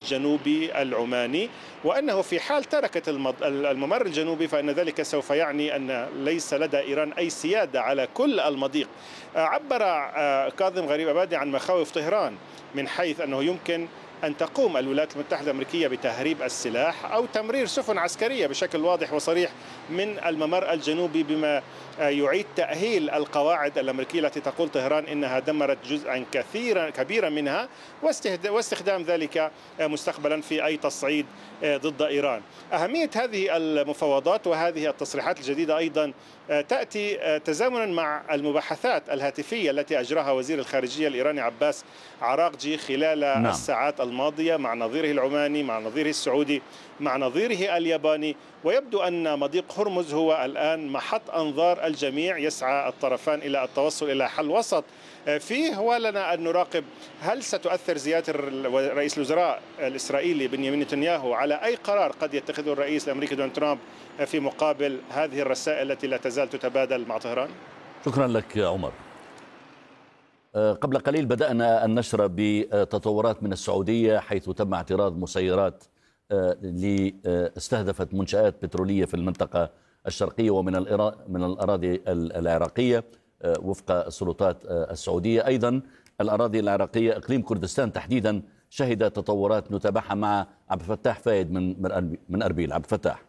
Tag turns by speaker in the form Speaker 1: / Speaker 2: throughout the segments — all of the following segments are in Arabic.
Speaker 1: الجنوبي العماني، وأنه في حال تركت الممر الجنوبي فإن ذلك سوف يعني أن ليس لدى إيران أي سيادة على كل المضيق. عبر كاظم غريب أبادي عن مخاوف طهران من حيث أنه يمكن أن تقوم الولايات المتحدة الأمريكية بتهريب السلاح أو تمرير سفن عسكرية بشكل واضح وصريح من الممر الجنوبي، بما يعيد تأهيل القواعد الأمريكية التي تقول طهران إنها دمرت جزءا كبيرا منها، واستخدام ذلك مستقبلا في أي تصعيد ضد إيران. أهمية هذه المفاوضات وهذه التصريحات الجديدة أيضا تأتي تزامنا مع المباحثات الهاتفية التي أجراها وزير الخارجية الإيراني عباس عراقجي خلال الساعات الماضية مع نظيره العماني، مع نظيره السعودي، مع نظيره الياباني. ويبدو أن مضيق هرمز هو الآن محط أنظار الجميع، يسعى الطرفان إلى التوصل إلى حل وسط فيه. ولنا أن نراقب هل ستؤثر زيارة رئيس الوزراء الإسرائيلي بنيامين نتنياهو على أي قرار قد يتخذه الرئيس الأمريكي دونالد ترامب في مقابل هذه الرسائل التي لا تزال تتبادل مع طهران.
Speaker 2: شكرا لك عمر. قبل قليل بدأنا النشر بتطورات من السعودية، حيث تم اعتراض مسيرات استهدفت منشآت بترولية في المنطقة الشرقية ومن من الأراضي العراقية وفق السلطات السعودية. أيضا الأراضي العراقية إقليم كردستان تحديدا شهد تطورات نتابعها مع عبد الفتاح فايد من أربيل. عبد الفتاح.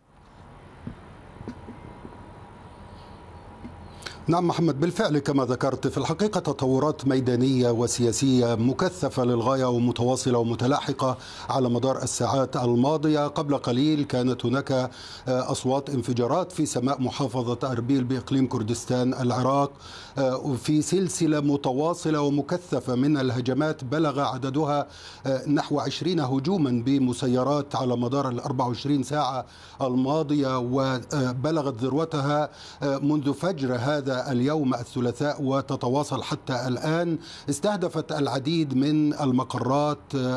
Speaker 3: نعم محمد، بالفعل كما ذكرت في الحقيقة تطورات ميدانية وسياسية مكثفة للغاية ومتواصلة ومتلاحقة على مدار الساعات الماضية. قبل قليل كانت هناك أصوات انفجارات في سماء محافظة أربيل بإقليم كردستان العراق، في سلسلة متواصلة ومكثفة من الهجمات بلغ عددها نحو 20 هجوما بمسيرات على مدار 24 ساعة الماضية، وبلغت ذروتها منذ فجر هذا اليوم الثلاثاء وتتواصل حتى الآن. استهدفت العديد من المقرات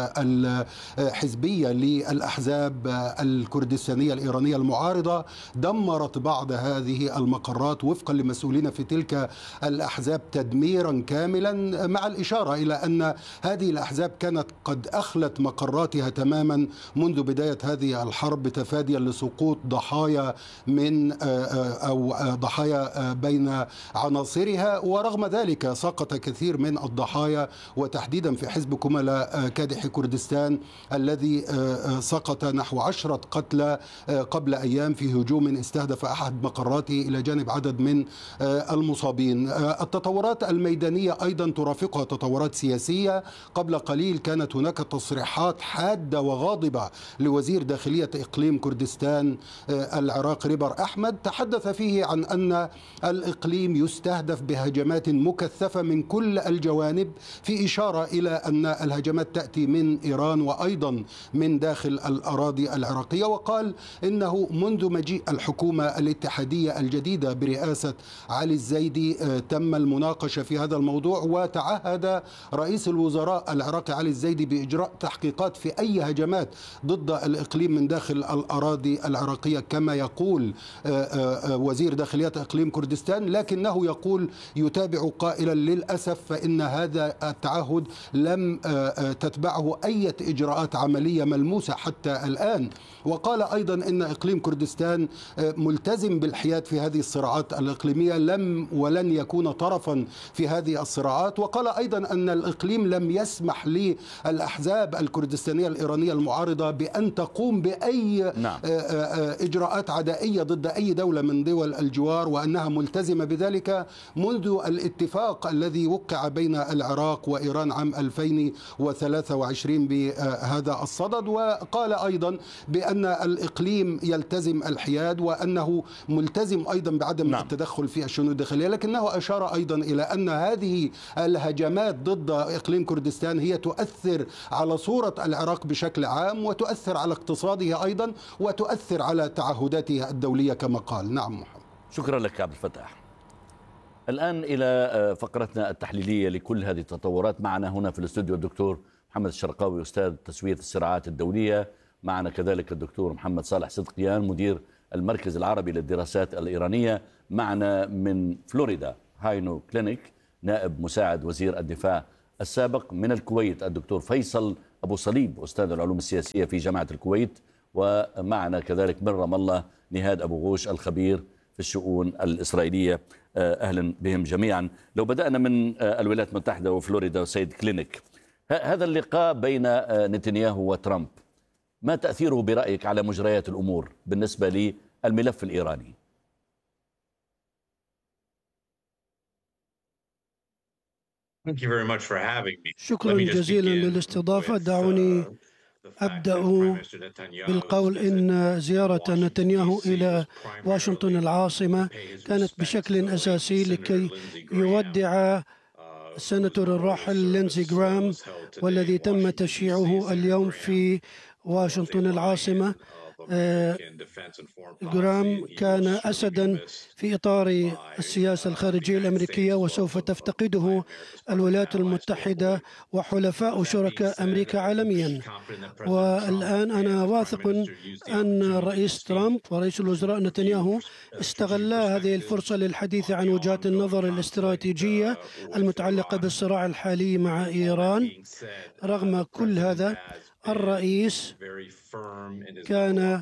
Speaker 3: الحزبية للأحزاب الكردستانية الإيرانية المعارضة، دمرت بعض هذه المقرات وفقا لمسؤولين في تلك الأحزاب تدميرا كاملا، مع الإشارة إلى أن هذه الأحزاب كانت قد أخلت مقراتها تماما منذ بداية هذه الحرب تفاديا لسقوط ضحايا من أو ضحايا بين عناصرها. ورغم ذلك سقط كثير من الضحايا، وتحديدا في حزب كملاء كادح كردستان الذي سقط نحو 10 قتلى قبل أيام في هجوم استهدف أحد مقراته إلى جانب عدد من المصابين. التطورات الميدانية أيضا ترافقها تطورات سياسية. قبل قليل كانت هناك تصريحات حادة وغاضبة لوزير داخلية إقليم كردستان العراق ريبر أحمد، تحدث فيه عن أن الإقليم يستهدف بهجمات مكثفة من كل الجوانب، في إشارة إلى أن الهجمات تأتي من إيران وأيضا من داخل الأراضي العراقية. وقال إنه منذ مجيء الحكومة الاتحادية الجديدة برئاسة علي الزيدي تم المناقشة في هذا الموضوع، وتعهد رئيس الوزراء العراقي علي الزيدي بإجراء تحقيقات في أي هجمات ضد الإقليم من داخل الأراضي العراقية كما يقول وزير داخلية إقليم كردستان، لكنه يقول يتابع قائلا للأسف فإن هذا التعهد لم تتبعه أي إجراءات عملية ملموسة حتى الآن. وقال أيضا إن إقليم كردستان ملتزم بالحياد في هذه الصراعات الإقليمية، لم ولن يكون طرفا في هذه الصراعات. وقال أيضا أن الإقليم لم يسمح للأحزاب الكردستانية الإيرانية المعارضة بأن تقوم بأي إجراءات عدائية ضد أي دولة من دول الجوار، وأنها ملتزمة بذلك منذ الاتفاق الذي وقع بين العراق وإيران عام 2023 بهذا الصدد. وقال أيضا بأن الإقليم يلتزم الحياد وأنه ملتزم أيضا بعدم التدخل في الشؤون الداخلية، لكنه أشار أيضا إلى أن هذه الهجمات ضد إقليم كردستان هي تؤثر على صورة العراق بشكل عام، وتؤثر على اقتصاده أيضا، وتؤثر على تعهداته الدولية كما قال. نعم محمد.
Speaker 2: شكرا لك عبد الفتاح. الآن إلى فقرتنا التحليلية لكل هذه التطورات. معنا هنا في الاستوديو الدكتور محمد الشرقاوي أستاذ تسوية الصراعات الدولية، معنا كذلك الدكتور محمد صالح صدقيان مدير المركز العربي للدراسات الإيرانية، معنا من فلوريدا هاينو كلينيك نائب مساعد وزير الدفاع السابق، من الكويت الدكتور فيصل أبو صليب أستاذ العلوم السياسية في جامعة الكويت، ومعنا كذلك من رام الله نهاد أبو غوش الخبير في الشؤون الإسرائيلية. أهلا بهم جميعا. لو بدأنا من الولايات المتحدة وفلوريدا وسيد كلينيك، هذا اللقاء بين نتنياهو وترامب ما تأثيره برأيك على مجريات الأمور بالنسبة للملف الإيراني؟
Speaker 4: شكرا جزيلا للاستضافة. دعوني أبدأ بالقول إن زيارة نتنياهو إلى واشنطن العاصمة كانت بشكل أساسي لكي يودع السناتور الراحل لينزي جرام، والذي تم تشييعه اليوم في واشنطن العاصمة. جرام كان أسداً في إطار السياسة الخارجية الأمريكية، وسوف تفتقده الولايات المتحدة وحلفاء شركاء أمريكا عالمياً. والآن أنا واثق أن الرئيس ترامب ورئيس الوزراء نتنياهو استغلا هذه الفرصة للحديث عن وجهات النظر الاستراتيجية المتعلقة بالصراع الحالي مع إيران. رغم كل هذا، الرئيس كان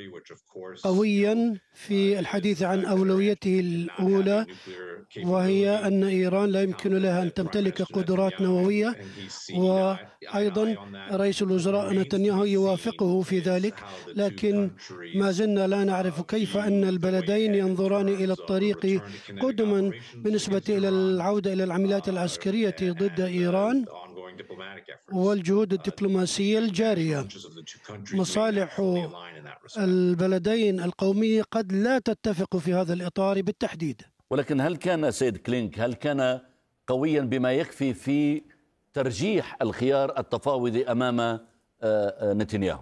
Speaker 4: قويا في الحديث عن أولويته الأولى، وهي أن إيران لا يمكن لها أن تمتلك قدرات نووية. وأيضا رئيس الوزراء نتنياهو يوافقه في ذلك، لكن ما زلنا لا نعرف كيف أن البلدين ينظران إلى الطريق قدما بالنسبة إلى العودة إلى العمليات العسكرية ضد إيران والجهود الدبلوماسية الجارية. مصالح البلدين القومية قد لا تتفق في هذا الإطار بالتحديد.
Speaker 2: ولكن هل كان سيد كلينك قويا بما يكفي في ترجيح الخيار التفاوضي أمام نتنياهو؟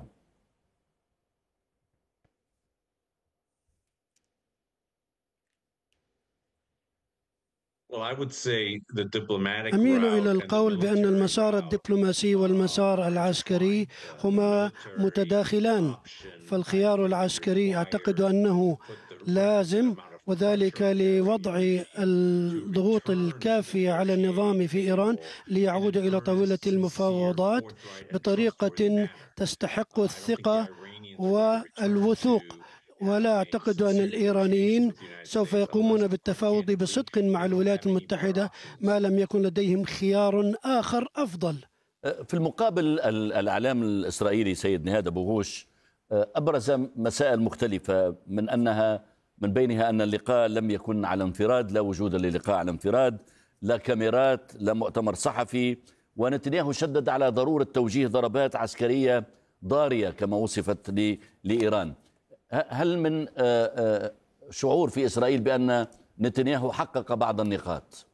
Speaker 4: أميل إلى القول بأن المسار الدبلوماسي والمسار العسكري هما متداخلان، فالخيار العسكري أعتقد أنه لازم، وذلك لوضع الضغوط الكافية على النظام في إيران ليعود إلى طاولة المفاوضات بطريقة تستحق الثقة والوثوق. ولا أعتقد أن الإيرانيين سوف يقومون بالتفاوض بصدق مع الولايات المتحدة ما لم يكن لديهم خيار آخر أفضل.
Speaker 2: في المقابل، الإعلام الإسرائيلي سيد نهاد أبو غوش أبرز مسائل مختلفة، من بينها أن اللقاء لم يكن على انفراد، لا وجود للقاء على انفراد، لا كاميرات، لا مؤتمر صحفي. ونتنياهو شدد على ضرورة توجيه ضربات عسكرية ضارية كما وصفت لإيران. هل من شعور في إسرائيل بأن نتنياهو حقق بعض النقاط؟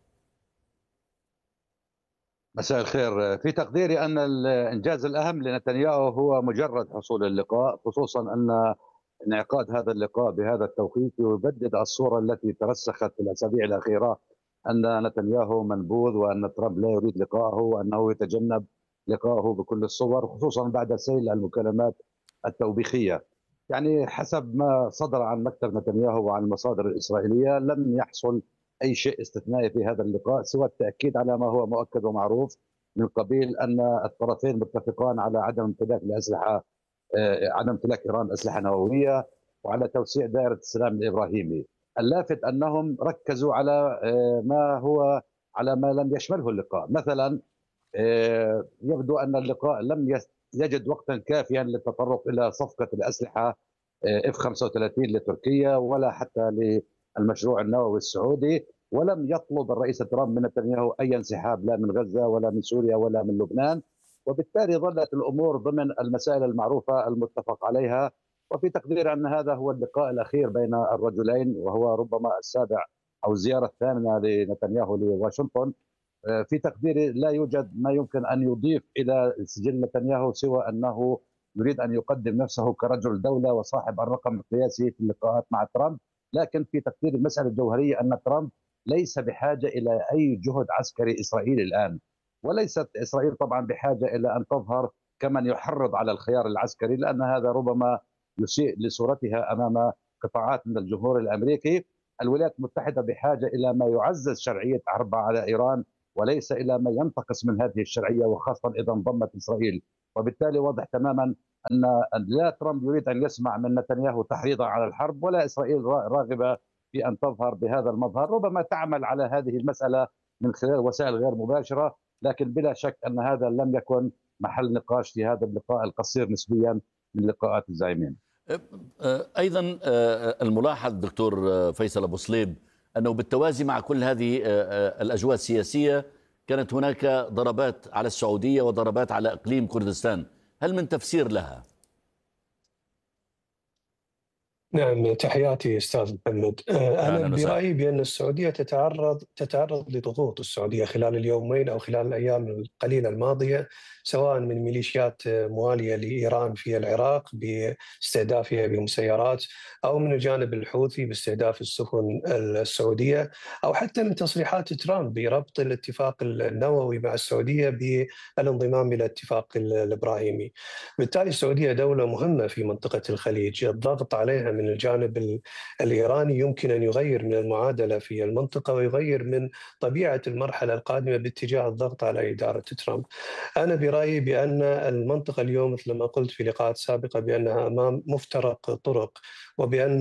Speaker 5: مساء الخير. في تقديري أن الإنجاز الأهم لنتنياهو هو مجرد حصول اللقاء، خصوصا أن انعقاد هذا اللقاء بهذا التوقيت يبدد الصورة التي ترسخت في الأسابيع الأخيرة أن نتنياهو منبوذ وأن ترامب لا يريد لقاءه وأنه يتجنب لقاءه بكل الصور، خصوصا بعد سيل المكالمات التوبيخية. يعني حسب ما صدر عن مكتب نتنياهو وعن المصادر الإسرائيلية لم يحصل أي شيء استثنائي في هذا اللقاء سوى التأكيد على ما هو مؤكد ومعروف من قبيل أن الطرفين متفقان على عدم امتلاك الأسلحة، عدم امتلاك إيران أسلحة نووية، وعلى توسيع دائرة السلام الإبراهيمي. اللافت أنهم ركزوا على ما لم يشمله اللقاء. مثلا يبدو أن اللقاء لم يجد وقتا كافيا للتطرق إلى صفقة الأسلحة F-35 لتركيا ولا حتى للمشروع النووي السعودي، ولم يطلب الرئيس ترامب من نتنياهو أي انسحاب لا من غزة ولا من سوريا ولا من لبنان، وبالتالي ظلت الأمور ضمن المسائل المعروفة المتفق عليها. وفي تقدير أن هذا هو اللقاء الأخير بين الرجلين، وهو ربما السابع أو الزيارة الثامنة لنتنياهو لواشنطن. في تقديري لا يوجد ما يمكن أن يضيف إلى سجل نتنياهو سوى أنه يريد أن يقدم نفسه كرجل دولة وصاحب الرقم القياسي في اللقاءات مع ترامب. لكن في تقديري المسألة الجوهرية أن ترامب ليس بحاجة إلى أي جهد عسكري إسرائيلي الآن، وليست إسرائيل طبعا بحاجة إلى أن تظهر كمن يحرض على الخيار العسكري، لأن هذا ربما يسيء لصورتها أمام قطاعات من الجمهور الأمريكي. الولايات المتحدة بحاجة إلى ما يعزز شرعية حربها على إيران، وليس إلى ما ينتقص من هذه الشرعية، وخاصة إذا انضمت إسرائيل وبالتالي واضح تماما أن لا ترامب يريد أن يسمع من نتنياهو تحريضا على الحرب، ولا إسرائيل راغبة في أن تظهر بهذا المظهر. ربما تعمل على هذه المسألة من خلال وسائل غير مباشرة، لكن بلا شك أن هذا لم يكن محل نقاش في هذا اللقاء القصير نسبيا من لقاءات الزعيمين.
Speaker 2: أيضا الملاحظ دكتور فيصل أبو صليب أنه بالتوازي مع كل هذه الأجواء السياسية كانت هناك ضربات على السعودية وضربات على إقليم كردستان، هل من تفسير لها؟
Speaker 6: نعم، تحياتي أستاذ محمد. أنا برأيي بأن السعودية تتعرض لضغوط. السعودية خلال اليومين أو خلال الأيام القليلة الماضية، سواء من ميليشيات موالية لإيران في العراق باستهدافها بمسيرات، أو من الجانب الحوثي باستهداف السفن السعودية، أو حتى من تصريحات ترامب بربط الاتفاق النووي مع السعودية بالانضمام إلى الاتفاق الإبراهيمي. بالتالي السعودية دولة مهمة في منطقة الخليج. الضغط عليها من الجانب الإيراني يمكن أن يغير من المعادلة في المنطقة ويغير من طبيعة المرحلة القادمة باتجاه الضغط على إدارة ترامب. أنا برأيي بأن المنطقة اليوم مثل ما قلت في لقاءات سابقة بأنها أمام مفترق طرق، وبأن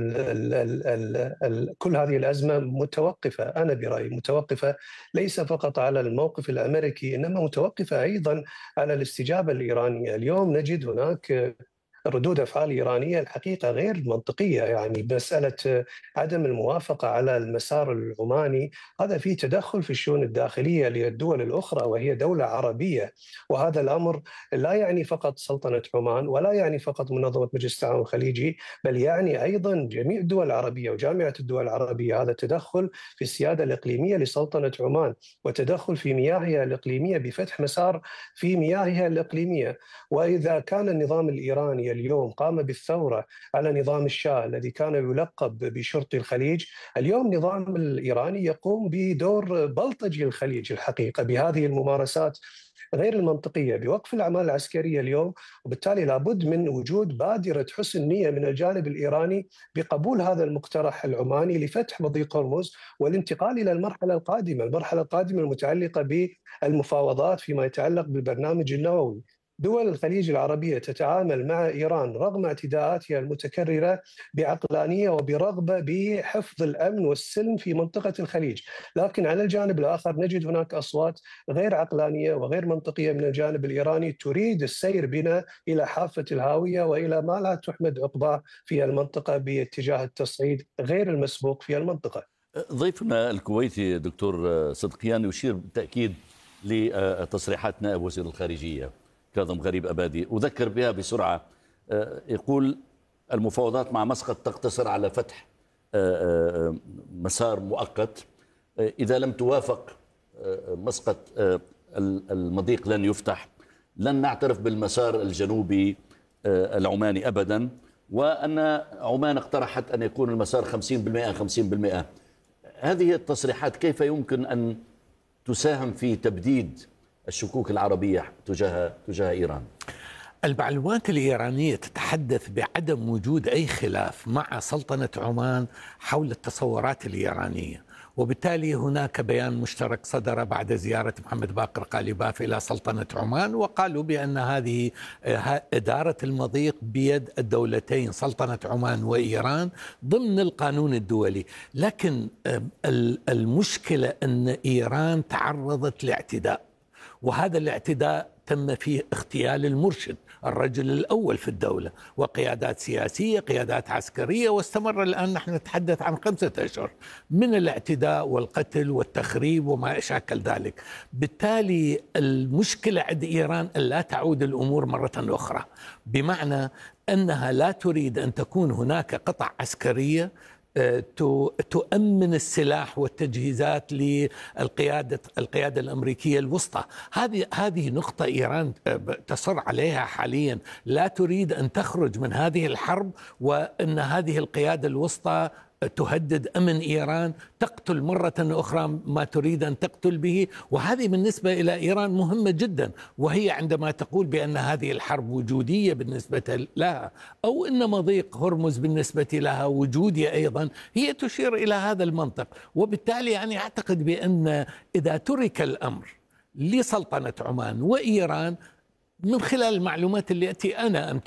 Speaker 6: كل هذه الأزمة متوقفة. أنا برأيي متوقفة ليس فقط على الموقف الأمريكي، إنما متوقفة أيضا على الاستجابة الإيرانية. اليوم نجد هناك ردود أفعال إيرانية الحقيقة غير منطقية، يعني مسألة عدم الموافقة على المسار العماني، هذا فيه تدخل في الشؤون الداخلية للدول الأخرى وهي دولة عربية. وهذا الأمر لا يعني فقط سلطنة عمان، ولا يعني فقط منظمة مجلس التعاون الخليجي، بل يعني أيضا جميع الدول العربية وجامعة الدول العربية. هذا تدخل في السيادة الإقليمية لسلطنة عمان، وتدخل في مياهها الإقليمية بفتح مسار في مياهها الإقليمية. وإذا كان النظام الإيراني اليوم قام بالثورة على نظام الشاه الذي كان يلقب بشرطي الخليج، اليوم النظام الإيراني يقوم بدور بلطجي الخليج الحقيقة بهذه الممارسات غير المنطقية بوقف الأعمال العسكرية اليوم. وبالتالي لابد من وجود بادرة حسن نية من الجانب الإيراني بقبول هذا المقترح العماني لفتح مضيق هرمز والانتقال إلى المرحلة القادمة المتعلقة بالمفاوضات فيما يتعلق بالبرنامج النووي. دول الخليج العربية تتعامل مع إيران رغم اعتداءاتها المتكررة بعقلانية وبرغبة بحفظ الأمن والسلم في منطقة الخليج، لكن على الجانب الآخر نجد هناك أصوات غير عقلانية وغير منطقية من الجانب الإيراني تريد السير بنا إلى حافة الهاوية وإلى ما لا تحمد عقباه في المنطقة باتجاه التصعيد غير المسبوق في المنطقة.
Speaker 2: ضيفنا الكويتي دكتور صدقيان يشير بالتأكيد لتصريحات نائب وزير الخارجية كاظم غريب أبادي، أذكر بها بسرعة. يقول المفاوضات مع مسقط تقتصر على فتح مسار مؤقت، إذا لم توافق مسقط المضيق لن يفتح، لن نعترف بالمسار الجنوبي العماني أبدا، وأن عمان اقترحت أن يكون المسار 50%. هذه التصريحات كيف يمكن أن تساهم في تبديد الشكوك العربية تجاه إيران؟
Speaker 7: المعلومات الإيرانية تتحدث بعدم وجود أي خلاف مع سلطنة عمان حول التصورات الإيرانية، وبالتالي هناك بيان مشترك صدر بعد زيارة محمد باقر قالباف إلى سلطنة عمان، وقالوا بأن هذه إدارة المضيق بيد الدولتين سلطنة عمان وإيران ضمن القانون الدولي. لكن المشكلة أن إيران تعرضت لاعتداء، وهذا الاعتداء تم فيه اغتيال المرشد الرجل الأول في الدولة، وقيادات سياسية قيادات عسكرية، واستمر الآن نحن نتحدث عن 5 أشهر من الاعتداء والقتل والتخريب وما شاكل ذلك. بالتالي المشكلة عند إيران أن لا تعود الأمور مرة أخرى، بمعنى أنها لا تريد أن تكون هناك قطع عسكرية تؤمن السلاح والتجهيزات للقيادة الأمريكية الوسطى. هذه نقطة إيران تصر عليها حاليا، لا تريد أن تخرج من هذه الحرب، وأن هذه القيادة الوسطى تهدد أمن إيران، تقتل مرة أخرى ما تريد أن تقتل به. وهذه بالنسبة إلى إيران مهمة جدا، وهي عندما تقول بأن هذه الحرب وجودية بالنسبة لها، أو أن مضيق هرمز بالنسبة لها وجودي أيضا، هي تشير إلى هذا المنطق. وبالتالي يعني أعتقد بأن إذا ترك الأمر لسلطنة عمان وإيران من خلال المعلومات التي أنا